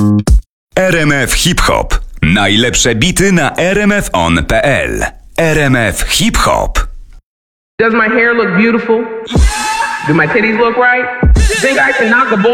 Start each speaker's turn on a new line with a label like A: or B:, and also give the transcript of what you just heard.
A: RMF Hip Hop. Najlepsze bity na rmfon.pl. RMF Hip Hop.
B: Does my hair look beautiful? Do my titties look right? Think I can knock a boy